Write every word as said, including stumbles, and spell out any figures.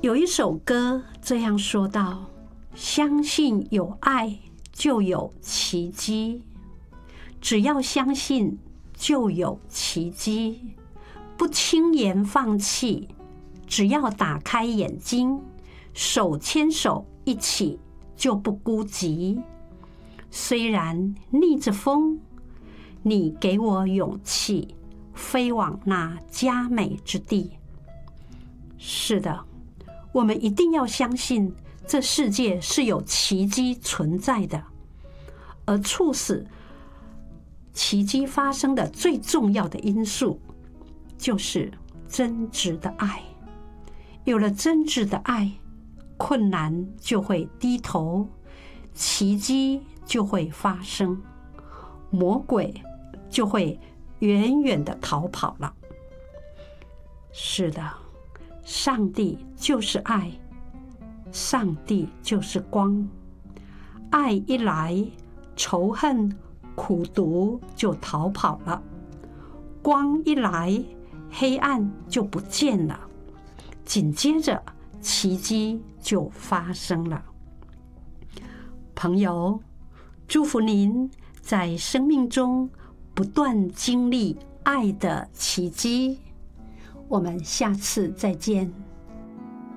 有一首歌这样说道：相信有爱就有奇迹，只要相信就有奇迹，不轻言放弃，只要打开眼睛，手牵手一起就不孤寂。虽然逆着风，你给我勇气，飞往那佳美之地。是的，我们一定要相信这世界是有奇迹存在的，而促使奇迹发生的最重要的因素就是真挚的爱。有了真挚的爱，困难就会低头，奇迹就会发生，魔鬼就会远远的逃跑了。是的，上帝就是爱，上帝就是光。爱一来，仇恨、苦毒就逃跑了；光一来，黑暗就不见了。紧接着，奇迹就发生了。朋友，祝福您在生命中不断经历爱的奇迹。我们下次再见。